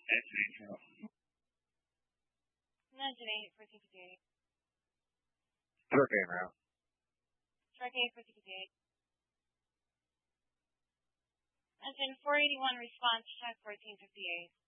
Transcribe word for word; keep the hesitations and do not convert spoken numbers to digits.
Engine eight, fourteen fifty-eight. Truck eight now. Truck eight, fourteen fifty-eight. Engine four eighty-one, response, check fourteen fifty-eight.